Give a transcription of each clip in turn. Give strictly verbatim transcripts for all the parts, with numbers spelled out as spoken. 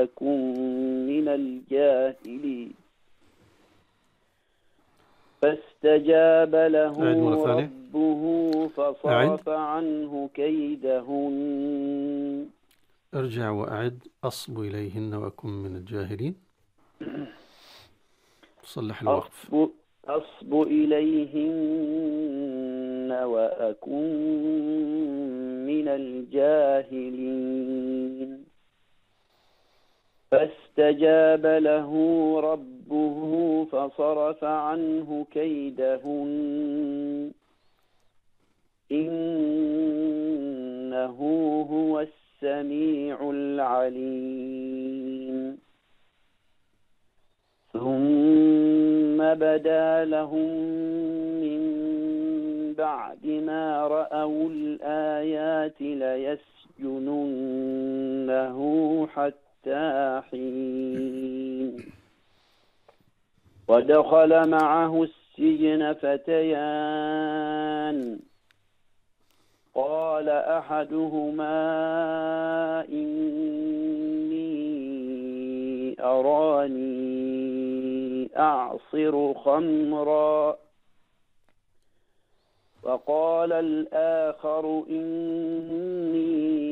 أكن من الجاهلين فاستجاب له ربه فصرف عنه كيدهن. ارجع وأعد أصب إليهن وأكن من الجاهلين. صلح الوقف. أصب, أصب إليهن وأكن من الجاهلين فاستجاب له ربه فصرف عنه كيدهن إنه هو السميع العليم. ثم بدا لهم من بعد ما رأوا الآيات ليسجننه حتى حين. ودخل معه السجن فتيان قال أحدهما إني أراني أعصر خمرا وقال الآخر إني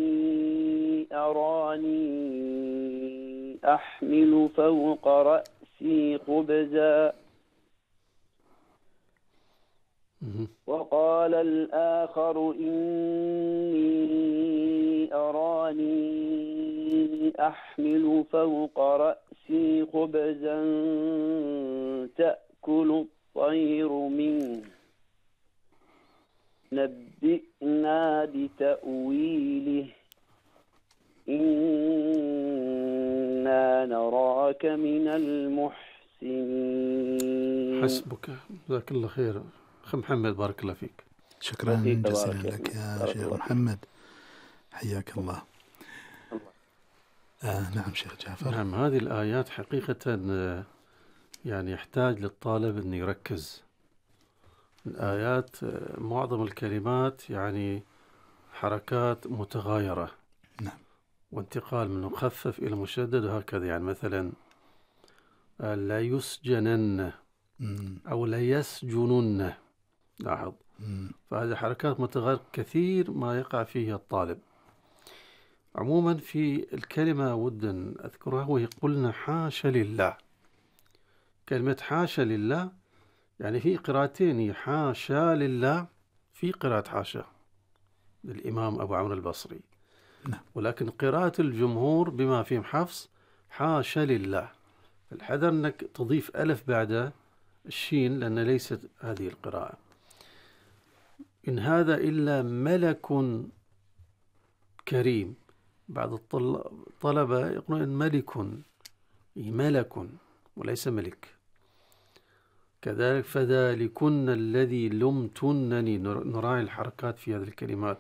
أراني أحمل فوق رأسي خبزا وقال الآخر إني أراني أحمل فوق رأسي خبزا تأكل الطير منه نبئنا بتأويله إنا نراك من المحسنين. حسبك، جزاك الله خير أخي محمد، بارك الله فيك. شكرا جزيلا لك يا شيخ محمد، حياك الله. آه نعم شيخ جعفر. نعم، هذه الآيات حقيقة يعني يحتاج للطالب أن يركز. الآيات معظم الكلمات يعني حركات متغايرة، نعم، وانتقال من مخفف إلى مشدد وهكذا. يعني مثلا لا يسجنن أو لا يسجنن، لاحظ. فهذه حركات متغيرة كثير ما يقع فيها الطالب. عموما في الكلمة ود أن أذكرها، وهي قلنا حاشا لله. كلمة حاشا لله يعني في قراءتين، حاشا لله في قراءة حاشا للإمام أبو عمرو البصري، ولكن قراءة الجمهور بما فيهم حفص حاشا لله. الحذر أنك تضيف ألف بعد الشين لأن ليست هذه القراءة. إن هذا إلا ملك كريم. بعض الطلبة يقولون ملك، ملك وليس ملك. كذلك فذلكن الذي لمتنني، نراعي الحركات في هذه الكلمات.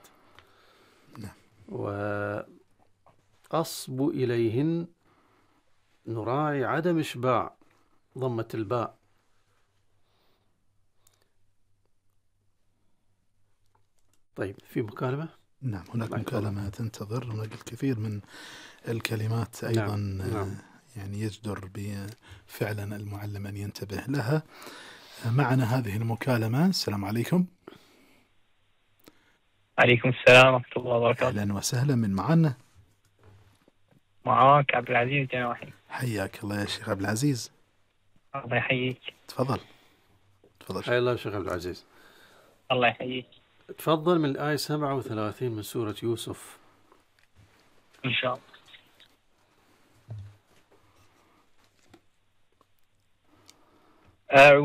وأصب إليهن نراعي عدم إشباع ضمة الباء. طيب، في مكالمة؟ نعم، هناك مكالمة تنتظر. هناك الكثير من الكلمات أيضا. نعم. نعم. يعني يجدر بفعلا المعلم أن ينتبه لها. معنا هذه المكالمة. السلام عليكم. عليكم السلام ورحمة الله وبركاته. أهلا وسهلا، من معنا؟ معاك عبد العزيز جناحي. حياك الله يا شيخ عبد العزيز. الله يحييك. تفضل تفضل. حيا الله شيخ عبد العزيز. الله يحييك. تفضل من الآية سبعة وثلاثين من سورة يوسف إن شاء الله.